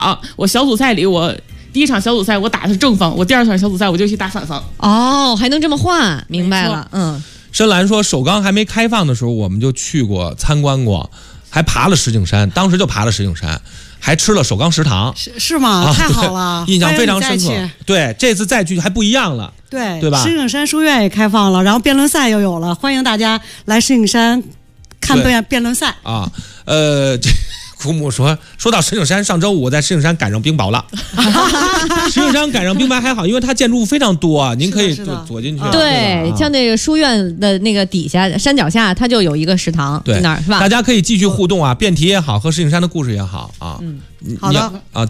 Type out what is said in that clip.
我小组赛里我第一场小组赛我打的是正方，我第二场小组赛我就去打反方。 哦，还能这么换，明白了。 深蓝说，首钢还没开放的时候，我们就去过参观过，还爬了石景山，当时就爬了石景山，还吃了首钢食堂。 是吗？太好了， 印象非常深刻。对，这次再去还不一样了。对吧？ 石景山书院也开放了，然后辩论赛又有了，欢迎大家来石景山看辩论赛啊。这古母说到石景山，上周五我在石景山赶上冰雹了。石景山赶上冰雹还好，因为它建筑物非常多啊，您可以走进去。 对，像那个书院的那个底下山脚下，它就有一个食堂， 对， 那儿是吧？ 大家可以继续互动啊，辩题也好，和石景山的故事也好啊。 好的啊。